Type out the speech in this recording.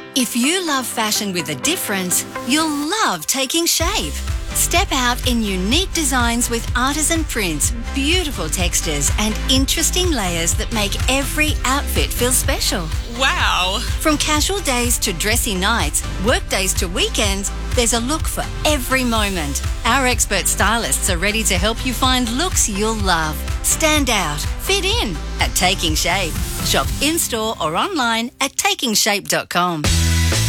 If you love fashion with a difference, you'll love Taking Shape. Step out in unique designs with artisan prints, beautiful textures and interesting layers that make every outfit feel special. Wow! From casual days to dressy nights, work days to weekends, there's a look for every moment. Our expert stylists are ready to help you find looks you'll love. Stand out, fit in at Taking Shape. Shop in-store or online at takingshape.com.